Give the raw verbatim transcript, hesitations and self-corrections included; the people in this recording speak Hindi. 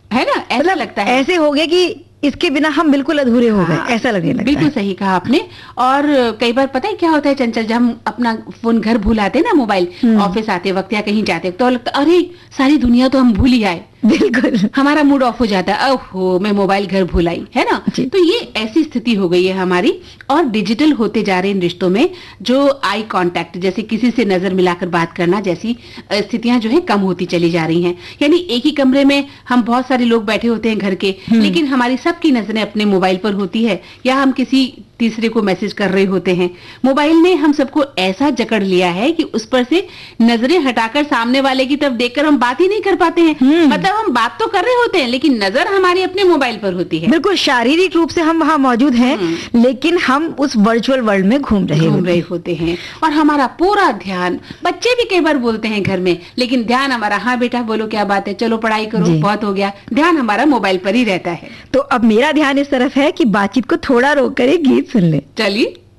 है ना, ऐसा मतलब लगता है, ऐसे हो गया कि इसके बिना हम बिल्कुल अधूरे हो गए, हाँ, ऐसा लगने लगता बिल्कुल है। सही कहा आपने। और कई बार पता है क्या होता है चंचल, जब हम अपना फोन घर भूल आते हैं ना, मोबाइल, हम्म। ऑफिस आते वक्त या कहीं जाते वक्त, तो लगता है अरे सारी दुनिया तो हम भूल ही आए, बिल्कुल। हमारा मूड ऑफ हो जाता है, ओहो मैं मोबाइल घर भूल आई, है ना। जी। तो ये ऐसी स्थिति हो गई है हमारी। और डिजिटल होते जा रहे इन रिश्तों में जो आई कांटेक्ट, जैसे किसी से नजर मिलाकर बात करना जैसी अ, स्थितियां जो है कम होती चली जा रही हैं। यानी एक ही कमरे में हम बहुत सारे लोग बैठे होते हैं घर के, लेकिन हमारी सबकी नजरें अपने मोबाइल पर होती है, या हम किसी तीसरे को मैसेज कर रहे होते हैं। मोबाइल ने हम सबको ऐसा जकड़ लिया है कि उस पर से नजरें हटाकर सामने वाले की तरफ देखकर हम बात ही नहीं कर पाते हैं। मतलब हम बात तो कर रहे होते हैं लेकिन नजर हमारी अपने मोबाइल पर होती है। बिल्कुल, शारीरिक रूप से हम वहाँ मौजूद हैं, लेकिन हम उस वर्चुअल वर्ल्ड में घूम रहे घूम होते रहे हैं। होते हैं और हमारा पूरा ध्यान, बच्चे भी कई बार बोलते हैं घर में, लेकिन ध्यान हमारा, हाँ बेटा बोलो क्या बात है, चलो पढ़ाई करो, जी। बहुत हो गया, ध्यान हमारा मोबाइल पर ही रहता है। तो अब मेरा ध्यान इस तरफ है कि बातचीत को थोड़ा रोक कर एक गीत सुन ले। चलिए।